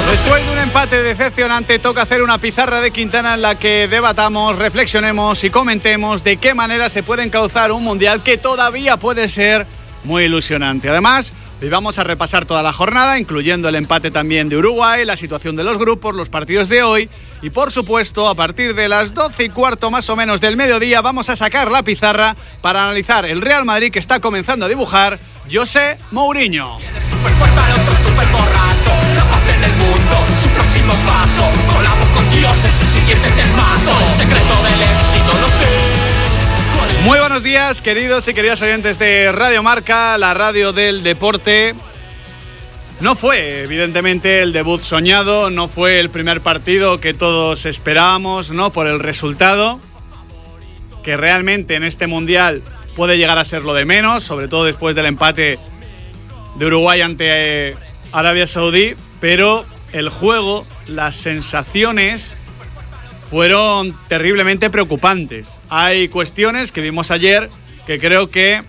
Después de un empate decepcionante, toca hacer una pizarra de Quintana en la que debatamos, reflexionemos y comentemos de qué manera se puede encauzar un mundial que todavía puede ser muy ilusionante. Además, hoy vamos a repasar toda la jornada, incluyendo el empate también de Uruguay, la situación de los grupos, los partidos de hoy y, por supuesto, a partir de las 12:15 más o menos del mediodía, vamos a sacar la pizarra para analizar el Real Madrid que está comenzando a dibujar José Mourinho. Super fuerte al otro, super borracho, la paz en el mundo, su próximo paso, colamos con dioses y siguientes del mazo, el secreto del éxito, no sé. Muy buenos días, queridos y queridas oyentes de Radio Marca, la radio del deporte. No fue, evidentemente, el debut soñado, no fue el primer partido que todos esperábamos, no por el resultado, que realmente en este mundial puede llegar a ser lo de menos, sobre todo después del empate de Uruguay ante Arabia Saudí, pero el juego, las sensaciones fueron terriblemente preocupantes. Hay cuestiones que vimos ayer que creo que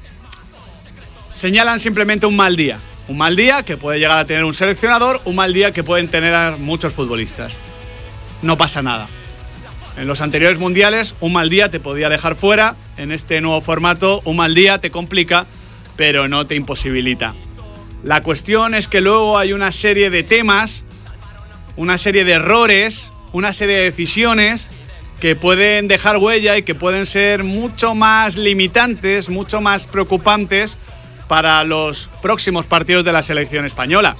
señalan simplemente un mal día que puede llegar a tener un seleccionador, un mal día que pueden tener muchos futbolistas. No pasa nada. En los anteriores mundiales, un mal día te podía dejar fuera. En este nuevo formato, un mal día te complica, pero no te imposibilita. La cuestión es que luego hay una serie de temas, una serie de errores, una serie de decisiones que pueden dejar huella y que pueden ser mucho más limitantes, mucho más preocupantes para los próximos partidos de la selección española.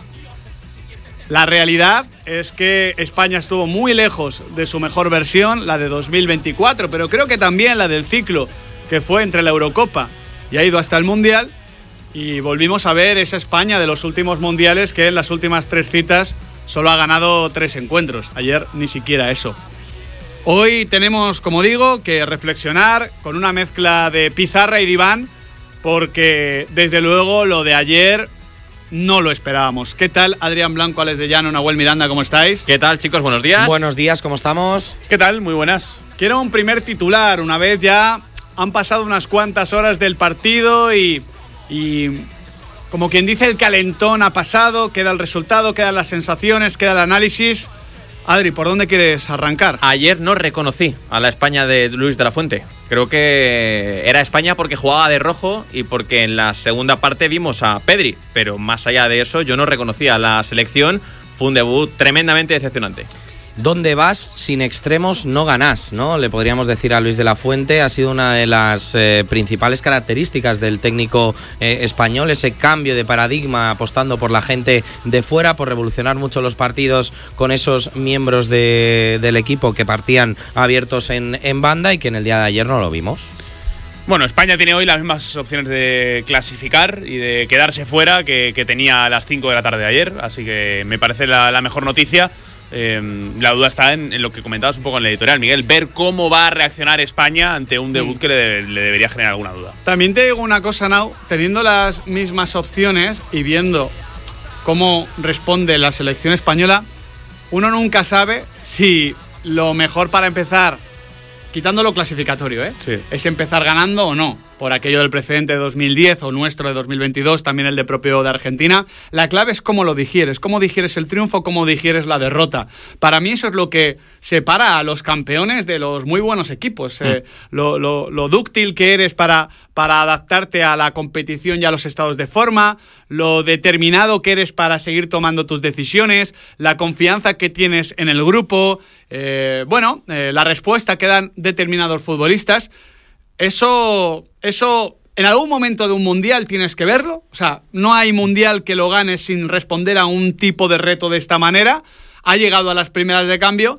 La realidad es que España estuvo muy lejos de su mejor versión, la de 2024, pero creo que también la del ciclo que fue entre la Eurocopa y ha ido hasta el Mundial. Y volvimos a ver esa España de los últimos mundiales que en las últimas 3 citas solo ha ganado 3 encuentros. Ayer ni siquiera eso. Hoy tenemos, como digo, que reflexionar con una mezcla de pizarra y diván, porque desde luego lo de ayer no lo esperábamos. ¿Qué tal, Adrián Blanco, Alex de Llano, Nahuel Miranda? ¿Cómo estáis? ¿Qué tal, chicos? Buenos días. Buenos días, ¿cómo estamos? ¿Qué tal? Muy buenas. Quiero un primer titular. Una vez ya han pasado unas cuantas horas del partido y como quien dice, el calentón ha pasado, queda el resultado, quedan las sensaciones, queda el análisis. Adri, ¿por dónde quieres arrancar? Ayer no reconocí a la España de Luis de la Fuente. Creo que era España porque jugaba de rojo y porque en la segunda parte vimos a Pedri. Pero más allá de eso, yo no reconocía a la selección. Fue un debut tremendamente decepcionante. ¿Dónde vas? Sin extremos no ganás, ¿no? Le podríamos decir a Luis de la Fuente. Ha sido una de las principales características del técnico español, ese cambio de paradigma, apostando por la gente de fuera, por revolucionar mucho los partidos con esos miembros del equipo que partían abiertos en banda y que en el día de ayer no lo vimos. Bueno, España tiene hoy las mismas opciones de clasificar y de quedarse fuera que tenía a las 5 de la tarde de ayer, así que me parece la mejor noticia. La duda está en lo que comentabas un poco en la editorial, Miguel, ver cómo va a reaccionar España ante un debut que le debería generar alguna duda. También te digo una cosa, Nau, teniendo las mismas opciones y viendo cómo responde la selección española, uno nunca sabe si lo mejor para empezar, quitando lo clasificatorio, sí, es empezar ganando o no, por aquello del precedente de 2010 o nuestro de 2022, también el de propio de Argentina. La clave es cómo lo digieres, cómo digieres el triunfo, cómo digieres la derrota. Para mí eso es lo que separa a los campeones de los muy buenos equipos. Lo dúctil que eres para adaptarte a la competición y a los estados de forma, lo determinado que eres para seguir tomando tus decisiones, la confianza que tienes en el grupo, la respuesta que dan determinados futbolistas. Eso en algún momento de un mundial tienes que verlo. O sea, no hay mundial que lo ganes sin responder a un tipo de reto de esta manera. Ha llegado a las primeras de cambio